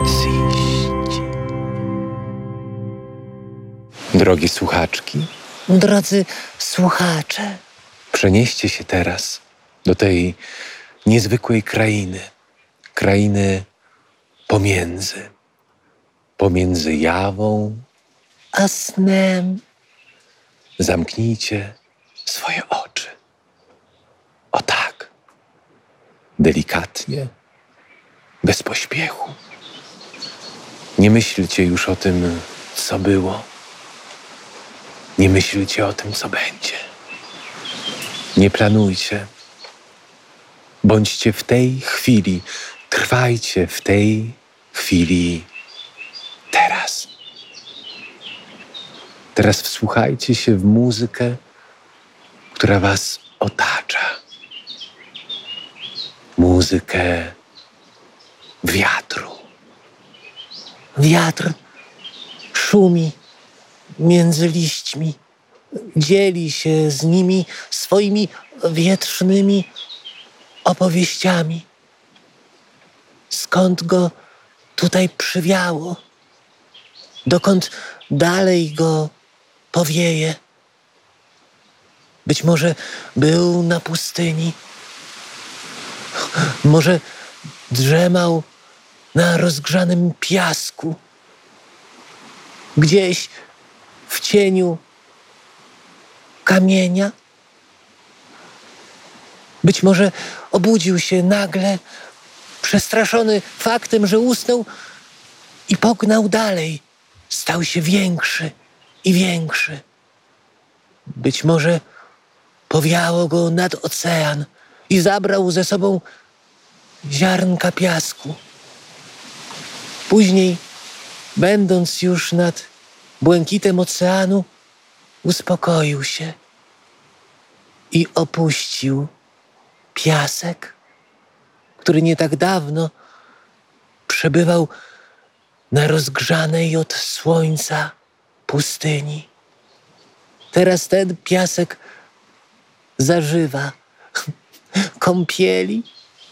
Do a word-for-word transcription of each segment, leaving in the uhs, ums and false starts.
zejść. Drogie słuchaczki, Drodzy słuchacze, przenieście się teraz do tej niezwykłej krainy, krainy pomiędzy, pomiędzy jawą a snem zamknijcie swoje oczy. O tak, delikatnie, bez pośpiechu. Nie myślcie już o tym, co było. Nie myślcie o tym, co będzie. Nie planujcie. Bądźcie w tej chwili, trwajcie w tej chwili teraz. Teraz wsłuchajcie się w muzykę, która was otacza. Muzykę wiatru. wiatr szumi między liśćmi, dzieli się z nimi swoimi wietrznymi opowieściami. Skąd go tutaj przywiało? Dokąd dalej go powieje? Być może był na pustyni. Może drzemał na rozgrzanym piasku. Gdzieś w cieniu kamienia. Być może obudził się nagle, przestraszony faktem, że usnął i pognał dalej. Stał się większy i większy. Być może powiało go nad ocean i zabrał ze sobą ziarnka piasku. Później, będąc już nad błękitem oceanu, uspokoił się i opuścił piasek, który nie tak dawno przebywał na rozgrzanej od słońca pustyni. Teraz ten piasek zażywa kąpieli.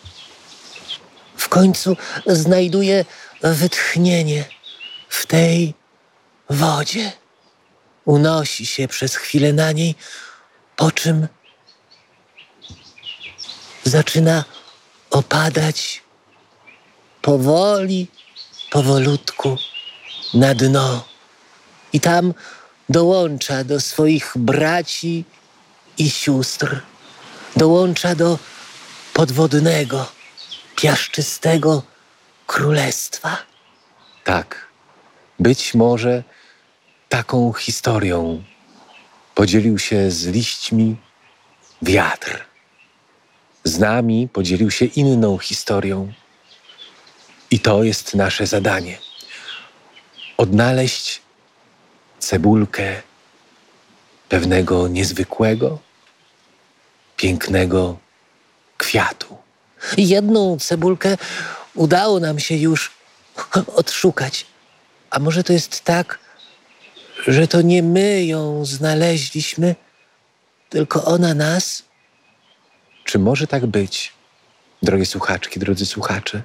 W końcu znajduje wytchnienie w tej wodzie. Unosi się przez chwilę na niej, po czym zaczyna opadać powoli, powolutku na dno. I tam dołącza do swoich braci i sióstr. Dołącza do podwodnego, piaszczystego królestwa. Tak, być może taką historią podzielił się z liśćmi wiatr. Z nami podzielił się inną historią. I to jest nasze zadanie. Odnaleźć cebulkę pewnego niezwykłego, pięknego kwiatu. Jedną cebulkę udało nam się już odszukać. A może to jest tak, że to nie my ją znaleźliśmy, tylko ona nas? Czy może tak być, drogie słuchaczki, drodzy słuchacze?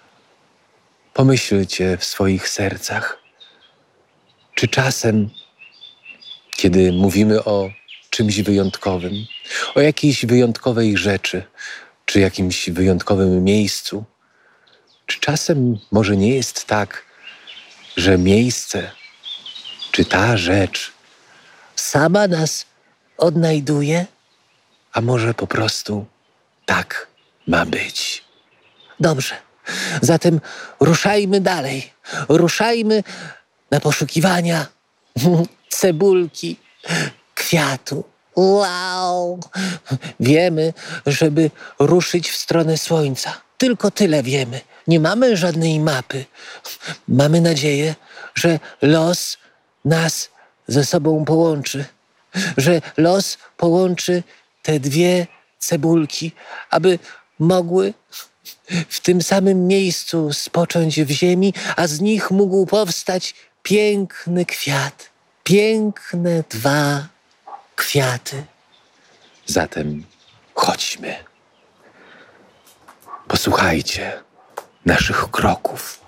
Pomyślcie w swoich sercach, czy czasem, kiedy mówimy o czymś wyjątkowym, o jakiejś wyjątkowej rzeczy, czy jakimś wyjątkowym miejscu, czy czasem może nie jest tak, że miejsce, czy ta rzecz Sama nas odnajduje? a może po prostu tak ma być? Dobrze. Zatem ruszajmy dalej. Ruszajmy na poszukiwania cebulki, kwiatu. Wow! Wiemy, żeby ruszyć w stronę słońca. Tylko tyle wiemy. Nie mamy żadnej mapy. Mamy nadzieję, że los nas ze sobą połączy. Że los połączy te dwie cebulki, aby mogły w tym samym miejscu spocząć w ziemi, a z nich mógł powstać piękny kwiat. Piękne dwa kwiaty. Zatem chodźmy. Posłuchajcie naszych kroków.